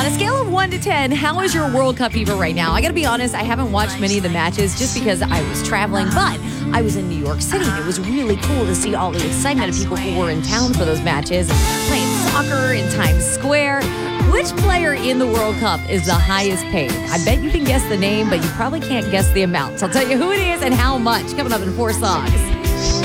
a scale of 1 to 10, how is your World Cup fever right now? I got to be honest, I haven't watched many of the matches just because I was traveling, but I was in New York City. And it was really cool to see all the excitement of people who were in town for those matches, playing soccer in Times Square. Which player in the World Cup is the highest paid? I bet you can guess the name, but you probably can't guess the amount. So I'll tell you who it is and how much coming up in 4 songs.